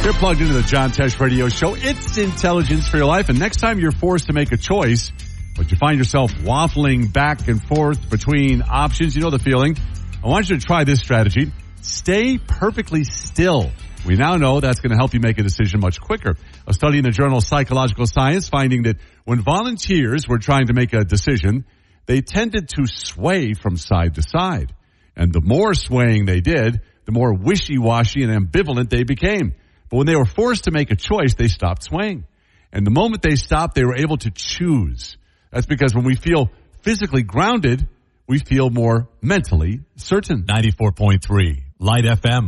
You're plugged into the John Tesh Radio Show. It's intelligence for your life. And next time you're forced to make a choice, but you find yourself waffling back and forth between options, you know the feeling. I want you to try this strategy. Stay perfectly still. We now know that's going to help you make a decision much quicker. A study in the journal Psychological Science finding that when volunteers were trying to make a decision, they tended to sway from side to side. And the more swaying they did, the more wishy-washy and ambivalent they became. But when they were forced to make a choice, they stopped swaying. And the moment they stopped, they were able to choose. That's because when we feel physically grounded, we feel more mentally certain. 94.3 Light FM.